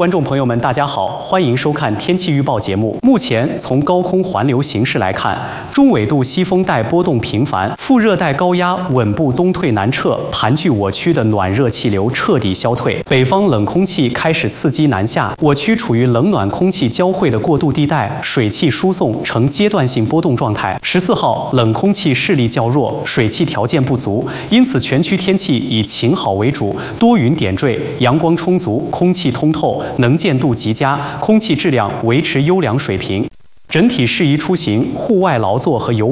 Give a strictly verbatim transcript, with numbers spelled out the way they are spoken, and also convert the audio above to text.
观众朋友们，大家好，欢迎收看天气预报节目。目前从高空环流形势来看，中纬度西风带波动频繁，副热带高压稳步东退南撤，盘踞我区的暖热气流彻底消退，北方冷空气开始刺激南下，我区处于冷暖空气交汇的过渡地带，水汽输送呈阶段性波动状态。十四号冷空气势力较弱，水汽条件不足，因此全区天气以晴好为主，多云点缀，阳光充足，空气通透，能见度极佳，空气质量维持优良水平，整体适宜出行、户外劳作和游。